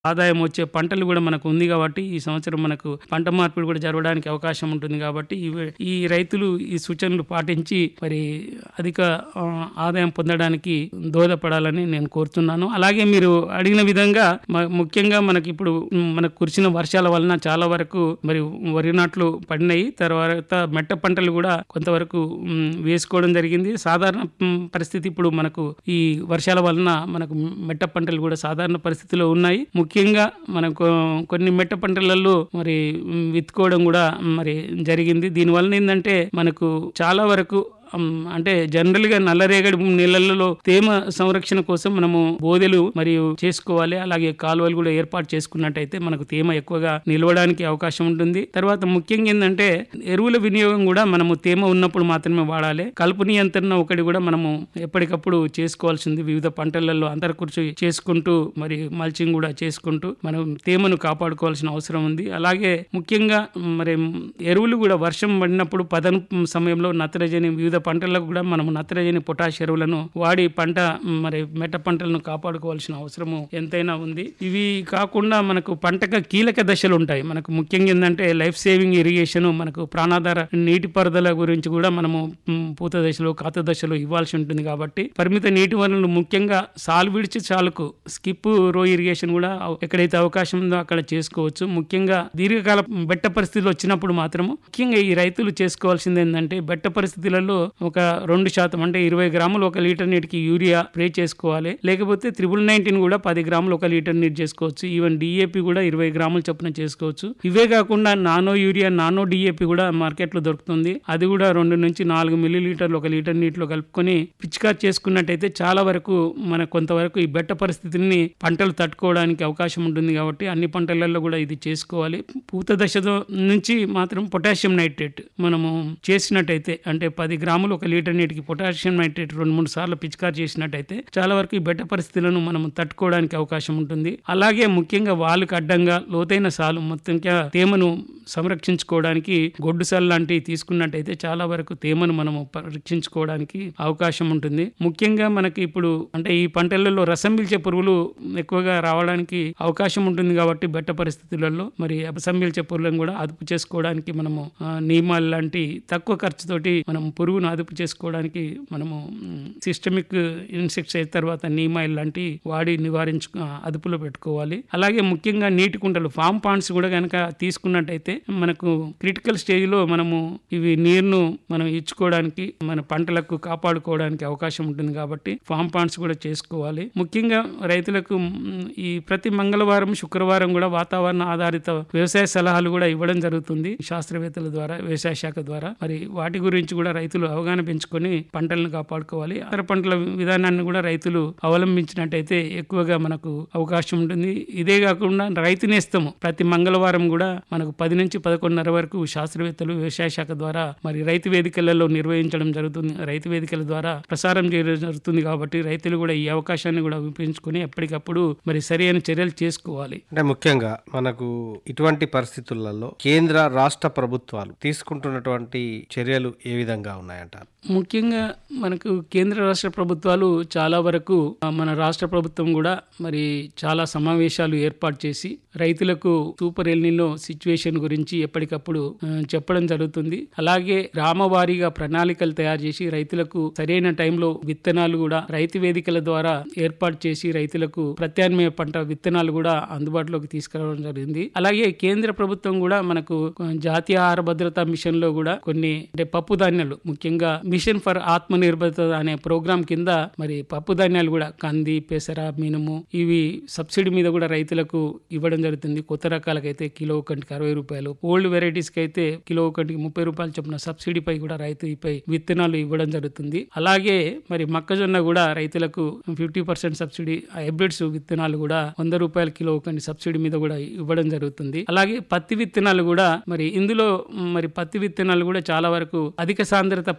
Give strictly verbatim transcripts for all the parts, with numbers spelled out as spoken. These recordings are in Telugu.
ఆదాయం వచ్చే పంటలు కూడా మనకు ఉంది కాబట్టి ఈ సంవత్సరం మనకు పంట మార్పిడి కూడా జరగడానికి అవకాశం ఉంటుంది కాబట్టి ఇవి ఈ రైతులు ఈ సూచనలు పాటించి మరి అధిక ఆ, ఆదాయం పొందడానికి దోహదపడాలని నేను కోరుతున్నాను. అలాగే మీరు అడిగిన విధంగా మ- ముఖ్యంగా మనకి ఇప్పుడు మ్, మనకు కురిసిన వర్షాల వలన చాలా వరకు మరి వరి నాట్లు పడినాయి. తర్వాత మెట్ట పంటలు కూడా కొంతవరకు మ్, వేసుకోవడం జరిగింది. సాధారణ మ్, పరిస్థితి ఇప్పుడు మనకు ఈ వర్షాల వలన మనకు మెట్ట పంటలు కూడా సాధారణ పరిస్థితిలో ఉన్నాయి. ముఖ్యంగా మనకు కొన్ని మెట్ట పంటలలో మరి మ్, విత్తుకోవడం కూడా మరి జరిగింది. దీనివల్ల ఏంటంటే మనకు చాలా వరకు అమ్, అంటే జనరల్ గా నల్లరేగడి నీళ్ళల్లో తేమ సంరక్షణ కోసం మనము బోదెలు మరియు చేసుకోవాలి. అలాగే కాలువలు కూడా ఏర్పాటు చేసుకున్నట్టయితే మనకు తేమ ఎక్కువగా నిలవడానికి అవకాశం ఉంటుంది. తర్వాత ముఖ్యంగా ఏంటంటే ఎరువుల వినియోగం కూడా మనము తేమ ఉన్నప్పుడు మాత్రమే వాడాలి. కలుపు నియంత్రణ ఒకటి కూడా మనము ఎప్పటికప్పుడు చేసుకోవాల్సింది. వివిధ పంటలలో అంతర్కృషి చేసుకుంటూ మరి మల్చింగ్ కూడా చేసుకుంటూ మనం తేమను కాపాడుకోవాల్సిన అవసరం ఉంది. అలాగే ముఖ్యంగా మరి ఎరువులు కూడా వర్షం పడినప్పుడు పదను సమయంలో నత్రజని వివిధ పంటలకు కూడా మనం నత్రజని పొటాష్ ఎరువులను వాడి పంట మరి మెట్ట పంటలను కాపాడుకోవాల్సిన అవసరము ఎంతైనా ఉంది. ఇవి కాకుండా మనకు పంటకు కీలక దశలు ఉంటాయి. మనకు ముఖ్యంగా ఏంటంటే లైఫ్ సేవింగ్ ఇరిగేషన్, మనకు ప్రాణాధార నీటిపారుదల గురించి కూడా మనము మ్, పూత దశలో కాత దశలో ఇవ్వాల్సి ఉంటుంది. కాబట్టి పరిమిత నీటి వనరులు ముఖ్యంగా సాలు విడిచి చాలుకు స్కిప్ రో ఇరిగేషన్ కూడా ఎక్కడైతే అవకాశం ఉందో అక్కడ చేసుకోవచ్చు. ముఖ్యంగా దీర్ఘకాల బెట్ట పరిస్థితులు వచ్చినప్పుడు మాత్రం ముఖ్యంగా ఈ రైతులు చేసుకోవాల్సింది ఏంటంటే బెట్ట పరిస్థితులలో ఒక రెండు శాతం అంటే ఇరవై గ్రాములు ఒక లీటర్ నీటికి యూరియా స్ప్రే చేసుకోవాలి. లేకపోతే త్రిబుల్ నైన్టీన్ కూడా పది గ్రాములు ఒక లీటర్ నీటి చేసుకోవచ్చు. ఈవెన్ డిఏపి కూడా ఇరవై గ్రాములు చొప్పున చేసుకోవచ్చు. ఇవే కాకుండా నానో యూరియా నానో డిఏపి కూడా మార్కెట్ లో దొరుకుతుంది. అది కూడా రెండు నుంచి నాలుగు మిల్లీ లీటర్లు ఒక లీటర్ నీటిలో కలుపుకొని పిచికారి చేసుకున్నట్టయితే చాలా వరకు మన కొంతవరకు ఈ బెట్ట పరిస్థితిని పంటలు తట్టుకోవడానికి అవకాశం ఉంటుంది. కాబట్టి అన్ని పంటలలో కూడా ఇది చేసుకోవాలి. పూత దశలో నుంచి మాత్రం పొటాషియం నైట్రేట్ మనము చేసినట్టయితే అంటే పది గ్రాములు ఒక లీటర్ నీటికి పొటాషియం నైట్రేట్ రెండు మూడు సార్లు పిచికారి చేసినట్టయితే చాలా వరకు ఈ బెట్ట పరిస్థితులను మనం తట్టుకోవడానికి అవకాశం ఉంటుంది. అలాగే ముఖ్యంగా వాళ్ళకి అడ్డంగా లోతైన సాలు మొత్తంగా తేమను సంరక్షించుకోవడానికి గొడ్డు సాలు లాంటివి తీసుకున్నట్టయితే చాలా వరకు తేమను మనము పరీక్షించుకోవడానికి అవకాశం ఉంటుంది. ముఖ్యంగా మనకి ఇప్పుడు అంటే ఈ పంటలలో రసం పీల్చే పురుగులు ఎక్కువగా రావడానికి అవకాశం ఉంటుంది. కాబట్టి బెట్ట పరిస్థితులలో మరి రసం పీల్చే పురుగులను కూడా అదుపు చేసుకోవడానికి మనము ఆ, నియమాలు లాంటి తక్కువ ఖర్చుతోటి మనం పురుగును అదుపు చేసుకోవడానికి మనము సిస్టమిక్ ఇన్సెక్టిసైడ్ తర్వాత నీమాయిల్ లాంటి వాడి నివారించు ఆ, అదుపులో పెట్టుకోవాలి. అలాగే ముఖ్యంగా నీటి కుంటలు ఫామ్ పాండ్స్ కూడా కనుక తీసుకున్నట్టయితే మనకు క్రిటికల్ స్టేజ్ లో మనము ఇవి నీరును మనం ఇచ్చుకోవడానికి మన పంటలకు కాపాడుకోవడానికి అవకాశం ఉంటుంది. కాబట్టి ఫామ్ పాండ్స్ కూడా చేసుకోవాలి. ముఖ్యంగా రైతులకు మ్, ఈ ప్రతి మంగళవారం శుక్రవారం కూడా వాతావరణ ఆధారిత వ్యవసాయ సలహాలు కూడా ఇవ్వడం జరుగుతుంది శాస్త్రవేత్తల ద్వారా, వ్యవసాయ శాఖ ద్వారా. మరి వాటి గురించి కూడా రైతులు అవగాహన పెంచుకొని పంటలను కాపాడుకోవాలి. ఇతర పంటల విధానాన్ని కూడా రైతులు అవలంబించినట్టయితే ఎక్కువగా మనకు అవకాశం ఉంటుంది. ఇదే కాకుండా రైతు నేస్తము ప్రతి మంగళవారం కూడా మనకు పది నుంచి పదకొండున్నర వరకు శాస్త్రవేత్తలు వ్యవసాయ శాఖ ద్వారా మరి రైతు వేదికలలో నిర్వహించడం జరుగుతుంది. రైతు వేదికల ద్వారా ప్రసారం చేయడం జరుగుతుంది. కాబట్టి రైతులు కూడా ఈ అవకాశాన్ని కూడా ఉపయోగించుకొని ఎప్పటికప్పుడు మరి సరైన చర్యలు చేసుకోవాలి. అంటే ముఖ్యంగా మనకు ఇటువంటి పరిస్థితులలో కేంద్ర రాష్ట్ర ప్రభుత్వాలు తీసుకుంటున్నటువంటి చర్యలు ఏ విధంగా ఉన్నాయంటారు? ముఖ్యంగా మనకు కేంద్ర రాష్ట్ర ప్రభుత్వాలు చాలా వరకు ఆ, మన రాష్ట్ర ప్రభుత్వం కూడా మరి చాలా సమావేశాలు ఏర్పాటు చేసి రైతులకు సూపర్ ఎల్నినో సిచ్యువేషన్ గురించి ఎప్పటికప్పుడు ఆ, చెప్పడం జరుగుతుంది. అలాగే గ్రామవారీగా ప్రణాళికలు తయారు చేసి రైతులకు సరైన టైంలో విత్తనాలు కూడా రైతు వేదికల ద్వారా ఏర్పాటు చేసి రైతులకు ప్రత్యామ్నాయ పంట విత్తనాలు కూడా అందుబాటులోకి తీసుకురావడం జరిగింది. అలాగే కేంద్ర ప్రభుత్వం కూడా మనకు జాతీయ ఆహార భద్రతా మిషన్ లో కూడా కొన్ని అంటే పప్పు ధాన్యాలు ముఖ్యంగా మిషన్ ఫర్ ఆత్మ నిర్భరత అనే ప్రోగ్రాం కింద మరి పప్పు ధాన్యాలు కూడా కంది, పెసర, మినుము ఇవి సబ్సిడీ మీద కూడా రైతులకు ఇవ్వడం జరుగుతుంది. కొత్త రకాలకైతే కిలో ఒకటికి అరవై రూపాయలు, ఓల్డ్ వెరైటీస్ కి అయితే కిలో ఒకటికి ముప్పై రూపాయలు చొప్పున సబ్సిడీపై కూడా రైతుపై విత్తనాలు ఇవ్వడం జరుగుతుంది. అలాగే మరి మొక్కజొన్న కూడా రైతులకు ఫిఫ్టీ పర్సెంట్ సబ్సిడీ, హైబ్రిడ్స్ విత్తనాలు కూడా వంద రూపాయల కిలో ఒకటి సబ్సిడీ మీద కూడా ఇవ్వడం జరుగుతుంది. అలాగే పత్తి విత్తనాలు కూడా మరి ఇందులో మరి పత్తి విత్తనాలు కూడా చాలా వరకు అధిక సాంద్రత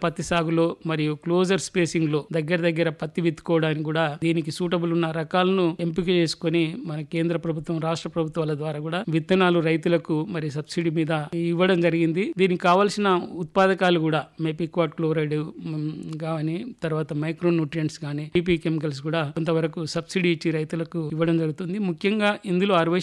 పత్తి సాగులో మరియు క్లోజర్ స్పేసింగ్ లో దగ్గర దగ్గర పత్తి విత్తుకోవడానికి కూడా దీనికి సూటబుల్ ఉన్న రకాలను ఎంపిక చేసుకొని మన కేంద్ర ప్రభుత్వం రాష్ట్ర ప్రభుత్వాల ద్వారా కూడా విత్తనాలు రైతులకు మరి సబ్సిడీ మీద ఇవ్వడం జరిగింది. దీనికి కావాల్సిన ఉత్పాదకాలు కూడా మెపిక్వాట్ క్లోరైడ్ కానీ తర్వాత మైక్రో న్యూట్రియంట్స్ కానీ టీపీ కెమికల్స్ కూడా కొంతవరకు సబ్సిడీ ఇచ్చి రైతులకు ఇవ్వడం జరుగుతుంది. ముఖ్యంగా ఇందులో అరవై